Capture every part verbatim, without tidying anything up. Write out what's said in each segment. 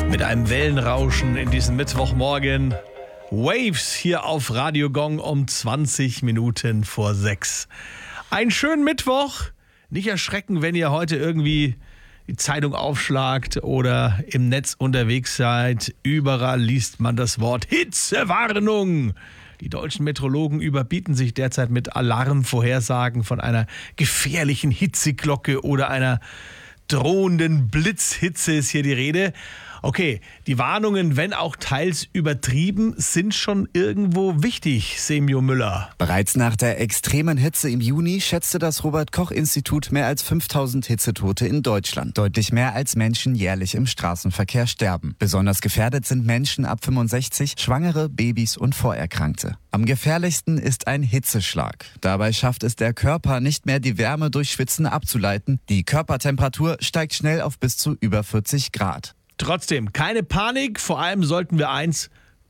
Mit einem Wellenrauschen in diesem Mittwochmorgen. Waves hier auf Radio Gong um zwanzig Minuten vor sechs. Einen schönen Mittwoch. Nicht erschrecken, wenn ihr heute irgendwie die Zeitung aufschlagt oder im Netz unterwegs seid. Überall liest man das Wort Hitzewarnung. Die deutschen Meteorologen überbieten sich derzeit mit Alarmvorhersagen von einer gefährlichen Hitzeglocke oder einer drohenden Blitzhitze ist hier die Rede. Okay, die Warnungen, wenn auch teils übertrieben, sind schon irgendwo wichtig, Semjo Müller. Bereits nach der extremen Hitze im Juni schätzte das Robert-Koch-Institut mehr als fünftausend Hitzetote in Deutschland. Deutlich mehr als Menschen jährlich im Straßenverkehr sterben. Besonders gefährdet sind Menschen ab fünfundsechzig, Schwangere, Babys und Vorerkrankte. Am gefährlichsten ist ein Hitzeschlag. Dabei schafft es der Körper nicht mehr, die Wärme durch Schwitzen abzuleiten. Die Körpertemperatur steigt schnell auf bis zu über vierzig Grad. Trotzdem, keine Panik. Vor allem sollten wir eins,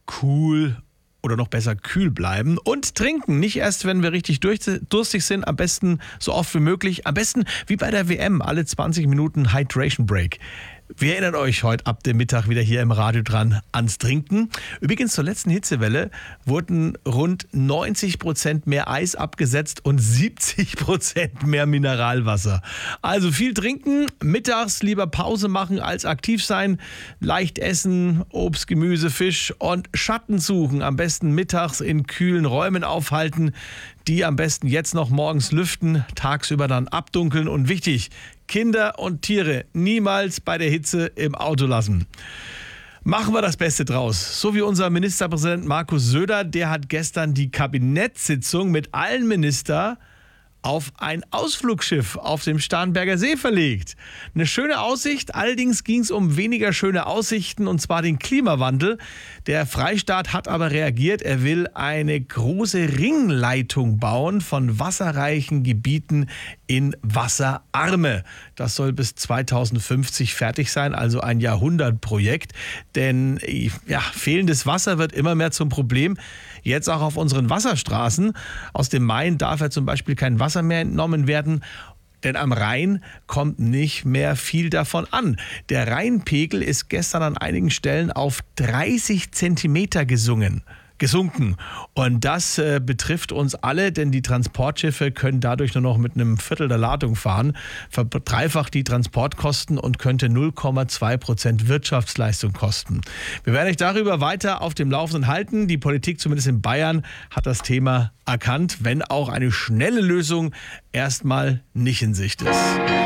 cool oder noch besser kühl bleiben und trinken. Nicht erst, wenn wir richtig durstig sind, am besten so oft wie möglich. Am besten wie bei der W M, alle zwanzig Minuten Hydration Break. Wir erinnern euch heute ab dem Mittag wieder hier im Radio dran ans Trinken. Übrigens zur letzten Hitzewelle wurden rund neunzig Prozent mehr Eis abgesetzt und siebzig Prozent mehr Mineralwasser. Also viel trinken, mittags lieber Pause machen als aktiv sein, leicht essen, Obst, Gemüse, Fisch und Schatten suchen. Am besten mittags in kühlen Räumen aufhalten, die am besten jetzt noch morgens lüften, tagsüber dann abdunkeln und wichtig, Kinder und Tiere niemals bei der Hitze im Auto lassen. Machen wir das Beste draus. So wie unser Ministerpräsident Markus Söder, der hat gestern die Kabinettssitzung mit allen Ministern auf ein Ausflugsschiff auf dem Starnberger See verlegt. Eine schöne Aussicht, allerdings ging es um weniger schöne Aussichten, und zwar den Klimawandel. Der Freistaat hat aber reagiert, er will eine große Ringleitung bauen von wasserreichen Gebieten in wasserarme. Das soll bis zweitausendfünfzig fertig sein, also ein Jahrhundertprojekt. Denn ja, fehlendes Wasser wird immer mehr zum Problem. Jetzt auch auf unseren Wasserstraßen. Aus dem Main darf ja zum Beispiel kein Wasser mehr entnommen werden. Denn am Rhein kommt nicht mehr viel davon an. Der Rheinpegel ist gestern an einigen Stellen auf dreißig Zentimeter gesungen. gesunken. Und das äh, betrifft uns alle, denn die Transportschiffe können dadurch nur noch mit einem Viertel der Ladung fahren, verdreifacht die Transportkosten und könnte null Komma zwei Prozent Wirtschaftsleistung kosten. Wir werden euch darüber weiter auf dem Laufenden halten. Die Politik, zumindest in Bayern, hat das Thema erkannt, wenn auch eine schnelle Lösung erstmal nicht in Sicht ist.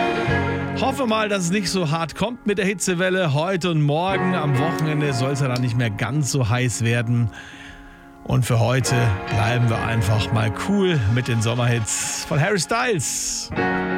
Hoffe mal, dass es nicht so hart kommt mit der Hitzewelle heute und morgen. Am Wochenende soll es ja dann nicht mehr ganz so heiß werden. Und für heute bleiben wir einfach mal cool mit den Sommerhits von Harry Styles.